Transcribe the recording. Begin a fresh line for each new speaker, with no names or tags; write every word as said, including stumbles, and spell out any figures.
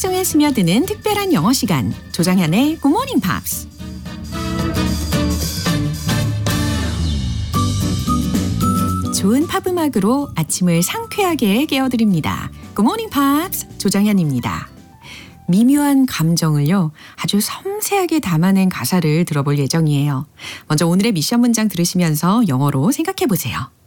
속에 스며드는 특별한 영어 시간, 조정현의 Good Morning Pops. 좋은 팝 음악으로 아침을 상쾌하게 깨워드립니다. Good Morning Pops, 조정현입니다. 미묘한 감정을요, 아주 섬세하게 담아낸 가사를 들어볼 예정이에요. 먼저 오늘의 미션 문장 들으시면서 영어로 생각해 보세요.